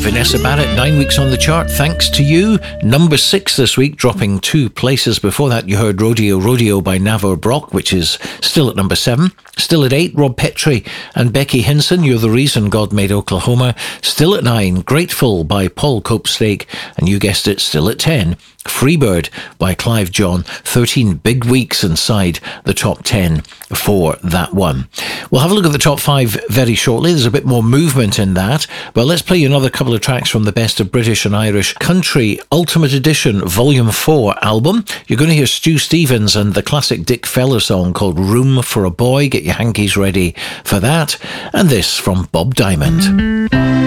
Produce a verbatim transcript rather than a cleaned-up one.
Vanessa Barrett, nine weeks on the chart, thanks to you. Number six this week, dropping two places. Before that, you heard Rodeo Rodeo by Navor Brock, which is still at number seven. Still at eight, Rob Petrie and Becky Hinson, You're the Reason God Made Oklahoma. Still at nine, Grateful by Paul Copestake. And you guessed it, still at ten, Freebird by Clive John. thirteen big weeks inside the top ten for that one. We'll have a look at the top five very shortly. There's a bit more movement in that. But let's play you another couple of tracks from the Best of British and Irish Country Ultimate Edition Volume four album. You're going to hear Stu Stevens and the classic Dick Feller song called Room for a Boy. Get your hankies ready for that. And this from Bob Diamond.